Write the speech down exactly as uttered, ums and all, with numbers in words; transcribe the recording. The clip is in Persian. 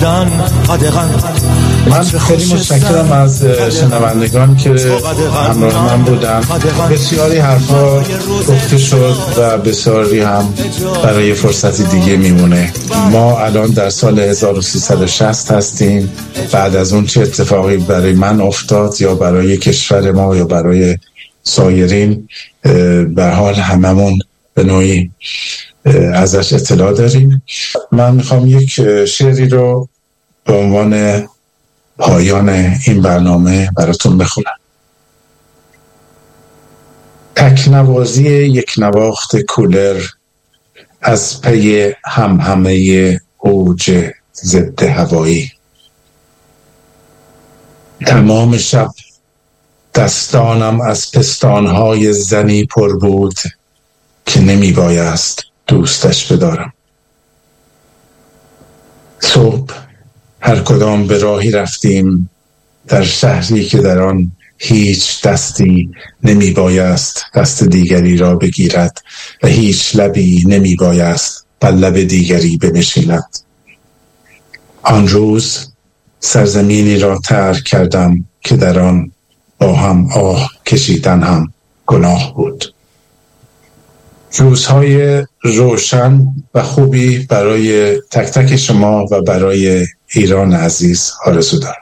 من خیلی متشکرم از شنوندگان که همراه من بودن. بسیاری حرفا گفته شد و بسیاری هم برای فرصتی دیگه میمونه. ما الان در سال هزار و سیصد و شصت هستیم. بعد از اون چه اتفاقی برای من افتاد یا برای کشور ما یا برای سایرین، به حال هممون به نوعی ازش اطلاع داریم. من میخوام یک شعری رو به عنوان پایان این برنامه براتون بخونم. تکنوازی یک نواخت کولر از پی هم همه اوج ضد هوایی. تمام شب دستانم از پستانهای زنی پر بود که نمی بایست دوستش بدارم. صبح هر کدام به راهی رفتیم در شهری که در آن هیچ دستی نمی بایست دست دیگری را بگیرد و هیچ لبی نمی بایست بر لب دیگری بنشیند. آن روز سرزمینی را ترک کردم که در آن با هم آه کشیدن هم گناه بود. روزهای روشن و خوبی برای تک تک شما و برای ایران عزیز آرزو دارم.